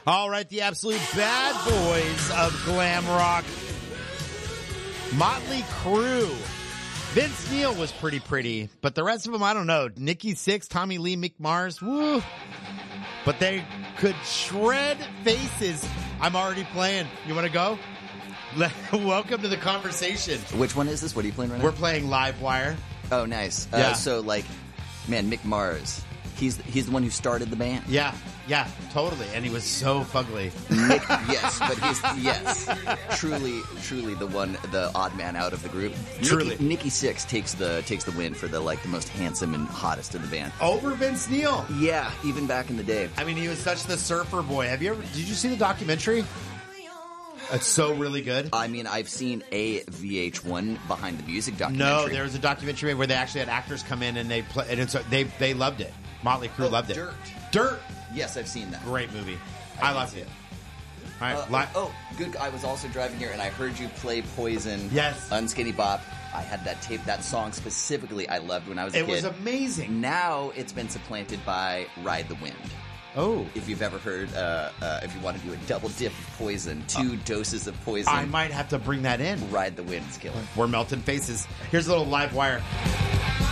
All right, the absolute bad boys of glam rock. Motley Crue. Vince Neil was pretty, but the rest of them, I don't know. Nikki Sixx, Tommy Lee, Mick Mars, woo. But they could shred faces. I'm already playing. You want to go? Welcome to the conversation. Which one is this? What are you playing right now? We're playing Live Wire. Oh, nice. Yeah. So, like, man, Mick Mars, he's the one who started the band. Yeah, totally. And he was so fugly. Nick, yes, but he's truly the odd man out of the group. Truly. Nikki Sixx takes the win for the most handsome and hottest of the band. Over Vince Neil. Yeah, even back in the day. I mean, he was such the surfer boy. Did you see the documentary? It's so really good. I mean, I've seen a VH1 Behind the Music documentary. No, there was a documentary where they actually had actors come in and they loved it. Motley Crue loved it. Dirt. Yes, I've seen that. Great movie. I loved it. All right. Good. I was also driving here and I heard you play Poison. Yes. Unskinny Bop. I had that tape. That song specifically I loved when I was a kid. It was amazing. Now it's been supplanted by Ride the Wind. Oh. If you've ever heard, if you want to do a double dip of Poison, 2 doses of Poison. I might have to bring that in. Ride the Wind's killer. We're melting faces. Here's a little Live Wire.